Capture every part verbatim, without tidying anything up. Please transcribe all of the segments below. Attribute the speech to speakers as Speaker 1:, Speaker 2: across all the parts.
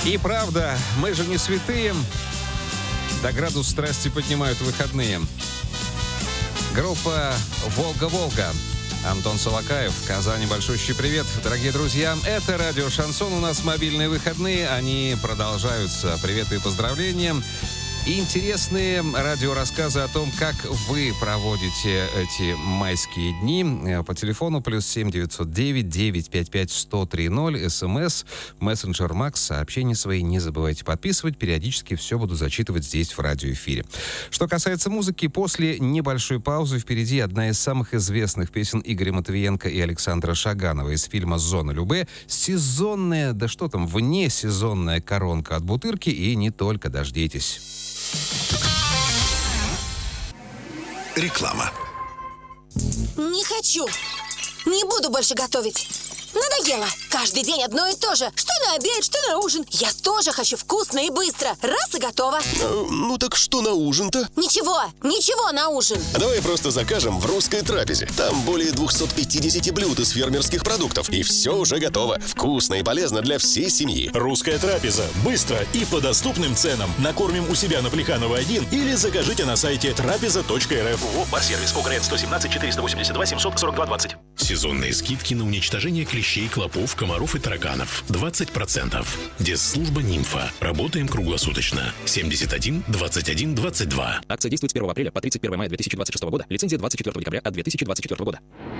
Speaker 1: И правда, мы же не святые. Да градус страсти поднимают выходные. Группа «Волга-Волга». Антон Солокаев, Казани, большущий привет. Дорогие друзья, это радио «Шансон». У нас мобильные выходные, они продолжаются. Привет и поздравления. И интересные радиорассказы о том, как вы проводите эти майские дни. По телефону плюс семь девятьсот девять девятьсот пятьдесят пять сто тридцать, СМС, мессенджер Макс, сообщения свои не забывайте подписывать. Периодически все буду зачитывать здесь в радиоэфире. Что касается музыки, после небольшой паузы впереди одна из самых известных песен Игоря Матвиенко и Александра Шаганова из фильма «Зона Любэ». Сезонная, да что там, внесезонная коронка от Бутырки, и не только, дождитесь.
Speaker 2: Реклама.
Speaker 3: Не хочу. Не буду больше готовить. Надоело. Каждый день одно и то же. Что на обед, что на ужин. Я тоже хочу вкусно и быстро. Раз и готово.
Speaker 2: А, ну так что на ужин-то?
Speaker 3: Ничего, ничего на ужин.
Speaker 2: А давай просто закажем в «Русской трапезе». Там более двести пятьдесят блюд из фермерских продуктов. И все уже готово. Вкусно и полезно для всей семьи.
Speaker 4: «Русская трапеза». Быстро и по доступным ценам. Накормим у себя на Плеханова один или закажите на сайте трапеза точка эр эф.
Speaker 5: ООО «Барсервис». ОГРН сто семнадцать четыреста восемьдесят два семьсот сорок два двадцать.
Speaker 6: Сезонные скидки на уничтожение клещей, клопов, комаров и тараканов. двадцать процентов. Дезслужба «Нимфа». Работаем круглосуточно. семьдесят один двадцать один двадцать два.
Speaker 7: Акция действует с первого апреля по тридцать первое мая две тысячи двадцать шестого года. Лицензия двадцать четвёртого декабря от две тысячи двадцать четвёртого года.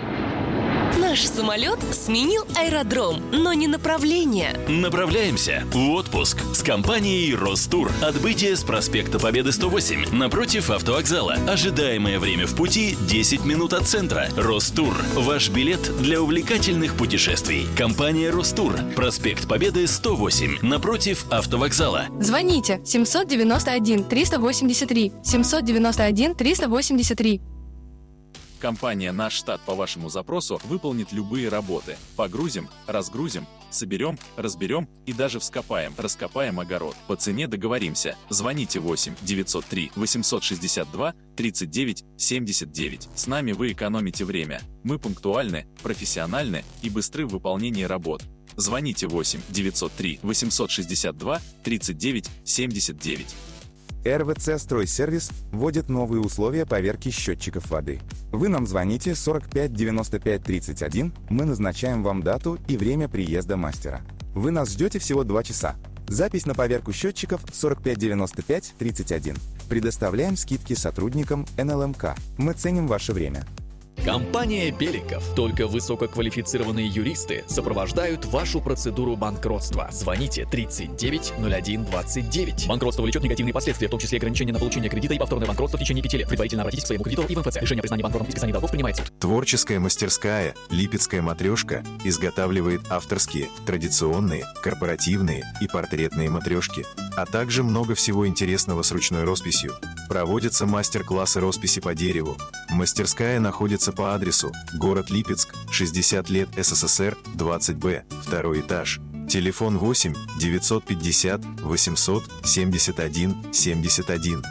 Speaker 8: Наш самолет сменил аэродром, но не направление.
Speaker 9: Направляемся в отпуск с компанией «Ростур». Отбытие с проспекта Победы сто восемь, напротив автовокзала. Ожидаемое время в пути десять минут от центра. «Ростур» – ваш билет для увлекательных путешествий. Компания «Ростур», проспект Победы сто восемь, напротив автовокзала.
Speaker 10: Звоните семьсот девяносто один триста восемьдесят три семьсот девяносто один триста восемьдесят три.
Speaker 11: Компания «Наш штат» по вашему запросу выполнит любые работы. Погрузим, разгрузим, соберем, разберем и даже вскопаем. Раскопаем огород. По цене договоримся. Звоните восемь девятьсот три восемьсот шестьдесят два тридцать девять семьдесят девять. С нами вы экономите время. Мы пунктуальны, профессиональны и быстры в выполнении работ. Звоните восемь девятьсот три восемьсот шестьдесят два тридцать девять семьдесят девять.
Speaker 12: эр вэ цэ «Стройсервис» вводит новые условия поверки счетчиков воды. Вы нам звоните сорок пять девяносто пять тридцать один, мы назначаем вам дату и время приезда мастера. Вы нас ждете всего два часа. Запись на поверку счетчиков сорок пять девяносто пять тридцать один. Предоставляем скидки сотрудникам эн эл эм ка. Мы ценим ваше время.
Speaker 13: Компания «Беликов». Только высококвалифицированные юристы сопровождают вашу процедуру банкротства. Звоните тридцать девять ноль один двадцать девять. Банкротство влечет негативные последствия, в том числе ограничение на получение кредита и повторное банкротство в течение пяти лет. Предварительно обратитесь к своему кредитору и в эм эф цэ. Решение о признании банкротом и списании долгов принимает суд.
Speaker 14: Творческая мастерская «Липецкая матрешка» изготавливает авторские, традиционные, корпоративные и портретные матрешки, а также много всего интересного с ручной росписью. Проводятся мастер-классы росписи по дереву. Мастерская находится по адресу город Липецк, шестьдесят лет эс эс эс эр, двадцать бэ, второй этаж. Телефон восемь девятьсот пятьдесят восемьсот семьдесят один семьдесят один.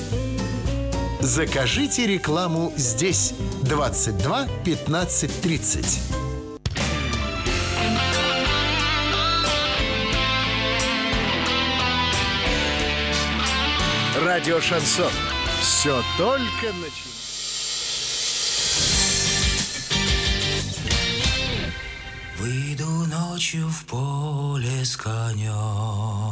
Speaker 15: Закажите рекламу здесь. двадцать два пятнадцать тридцать. Радио «Шансон». Все только начинается.
Speaker 16: Выйду ночью в поле с конем.